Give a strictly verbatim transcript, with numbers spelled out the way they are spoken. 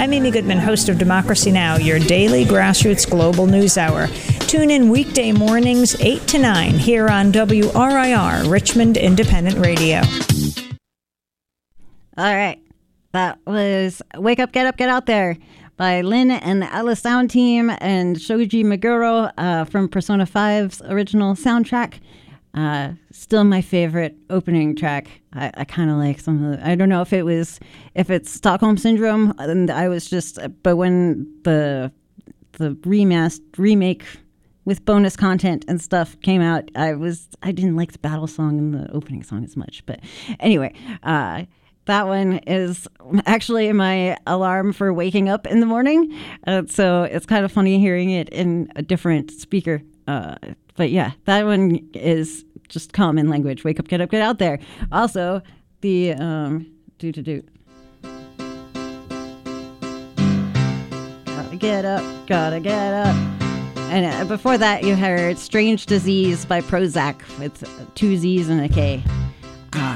I'm Amy Goodman, host of Democracy Now!, your daily grassroots global news hour. Tune in weekday mornings, eight to nine, here on W R I R, Richmond Independent Radio. All right. That was Wake Up, Get Up, Get Out There by Lynn and the Atlas Sound Team and Shoji Meguro uh, from Persona five's original soundtrack. Uh, still my favorite opening track. I, I kind of like some of the, I don't know if it was, if it's Stockholm Syndrome, and I was just, but when the, the remastered remake with bonus content and stuff came out, I was, I didn't like the battle song and the opening song as much. But anyway, uh, that one is actually my alarm for waking up in the morning. Uh, so it's kind of funny hearing it in a different speaker. Uh, but yeah, that one is just common language. Wake up, get up, get out there. Also, the um, do to do. Gotta get up, gotta get up. And uh, before that, you heard Strange Disease by Prozac with two Z's and a K.